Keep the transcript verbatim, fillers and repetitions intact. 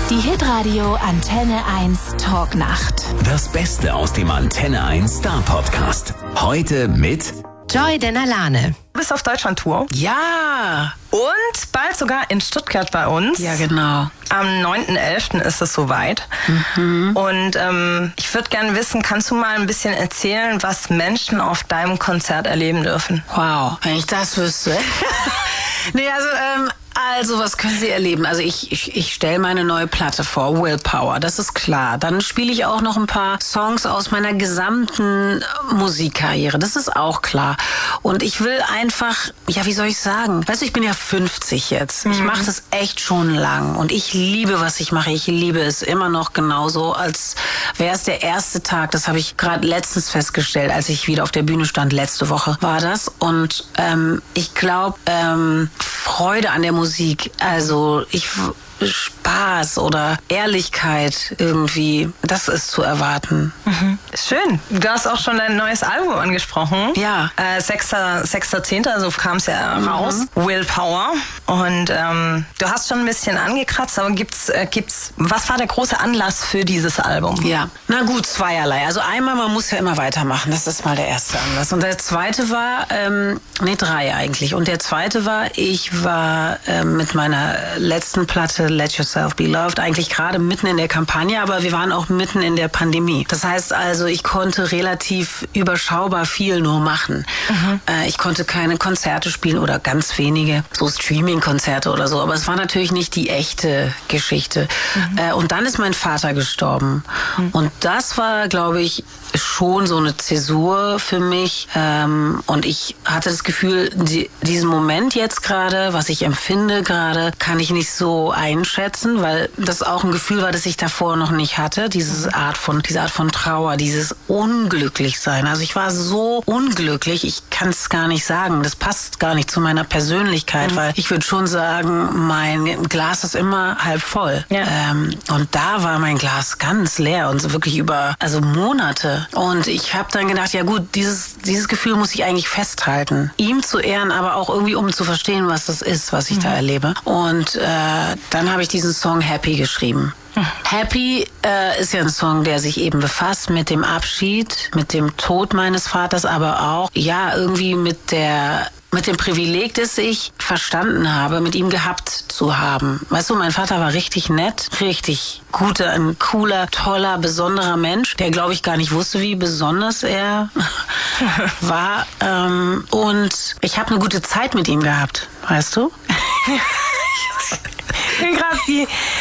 Die Hitradio Antenne eins Talknacht. Das Beste aus dem Antenne eins Star Podcast. Heute mit Joy Denalane. Du bist auf Deutschland-Tour. Ja. Und bald sogar in Stuttgart bei uns. Ja, genau. Am neunten elften ist es soweit. Mhm. Und ähm, ich würde gerne wissen, kannst du mal ein bisschen erzählen, was Menschen auf deinem Konzert erleben dürfen? Wow, wenn ich das wüsste. nee, also, ähm, also, was können Sie erleben? Also ich, ich, ich stelle meine neue Platte vor, Willpower, das ist klar. Dann spiele ich auch noch ein paar Songs aus meiner gesamten Musikkarriere, das ist auch klar. Und ich will einfach, ja, wie soll ich sagen? Weißt du, ich bin ja fünfzig jetzt. Mhm. Ich mache das echt schon lang. Und ich liebe, was ich mache. Ich liebe es immer noch genauso, als wäre es der erste Tag. Das habe ich gerade letztens festgestellt, als ich wieder auf der Bühne stand. Letzte Woche war das. Und ähm, ich glaube, ähm, Freude an der Musik, also ich Spaß oder Ehrlichkeit irgendwie, das ist zu erwarten. Mhm. Schön. Du hast auch schon dein neues Album angesprochen. Ja. Äh, sechster zehnter so kam es ja mhm. raus. Willpower. Und ähm, du hast schon ein bisschen angekratzt, aber gibt's, äh, gibt's, was war der große Anlass für dieses Album? Ja, na gut, zweierlei. Also einmal, man muss ja immer weitermachen. Das ist mal der erste Anlass. Und der zweite war, ähm, nee, drei eigentlich. Und der zweite war, ich war ähm, mit meiner letzten Platte Let Yourself Be Loved eigentlich gerade mitten in der Kampagne, aber wir waren auch mitten in der Pandemie. Das heißt also, ich konnte relativ überschaubar viel nur machen. Mhm. Äh, ich konnte keine Konzerte spielen oder ganz wenige, so Streaming-Konzerte oder so, aber es war natürlich nicht die echte Geschichte. Mhm. Äh, und dann ist mein Vater gestorben. Mhm. Und das war, glaube ich, schon so eine Zäsur für mich. Ähm, und ich hatte das Gefühl, die, diesen Moment jetzt gerade, was ich empfinde gerade, kann ich nicht so einschätzen, weil das auch ein Gefühl war, das ich davor noch nicht hatte. Diese Art von, diese Art von Trauer, dieses Unglücklichsein. Also ich war so unglücklich, ich kann es gar nicht sagen. Das passt gar nicht zu meiner Persönlichkeit, mhm. weil ich würde schon sagen, mein Glas ist immer halb voll. Ja. Ähm, und da war mein Glas ganz leer und so wirklich über, also Monate. Und ich habe dann gedacht, ja gut, dieses, dieses Gefühl muss ich eigentlich festhalten. Ihm zu ehren, aber auch irgendwie, um zu verstehen, was das ist, was ich mhm. da erlebe. Und äh, dann habe ich diesen Song Happy geschrieben. Happy äh, ist ja ein Song, der sich eben befasst mit dem Abschied, mit dem Tod meines Vaters, aber auch, ja, irgendwie mit der... mit dem Privileg, das ich verstanden habe, mit ihm gehabt zu haben. Weißt du, mein Vater war richtig nett, richtig guter, ein cooler, toller, besonderer Mensch, der, glaube ich, gar nicht wusste, wie besonders er war. Ähm, und ich habe eine gute Zeit mit ihm gehabt, weißt du? Gerade die